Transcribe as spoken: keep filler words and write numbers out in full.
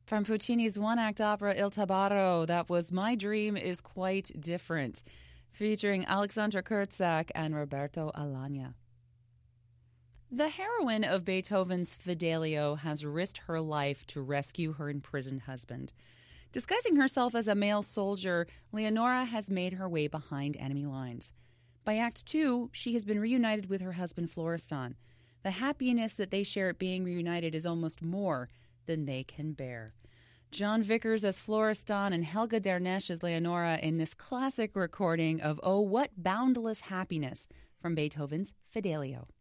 From Puccini's one-act opera Il Tabarro, that was My Dream is Quite Different, featuring Alexandra Kurtzak and Roberto Alagna. The heroine of Beethoven's Fidelio has risked her life to rescue her imprisoned husband. Disguising herself as a male soldier, Leonora has made her way behind enemy lines. By Act Two, she has been reunited with her husband Florestan. The happiness that they share at being reunited is almost more than they can bear. John Vickers as Florestan and Helga Dernesch as Leonora in this classic recording of Oh, What Boundless Happiness from Beethoven's Fidelio.